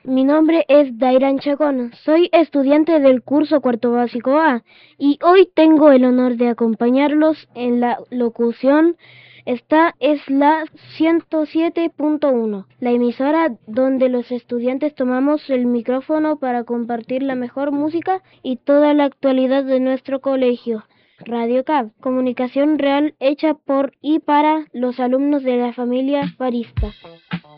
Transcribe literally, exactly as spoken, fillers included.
mi nombre es Dairan Chacón, soy estudiante del curso cuarto básico A y hoy tengo el honor de acompañarlos en la locución. Esta es la ciento siete punto uno, la emisora donde los estudiantes tomamos el micrófono para compartir la mejor música y toda la actualidad de nuestro colegio. Radio C A B, comunicación real hecha por y para los alumnos de la familia Barista.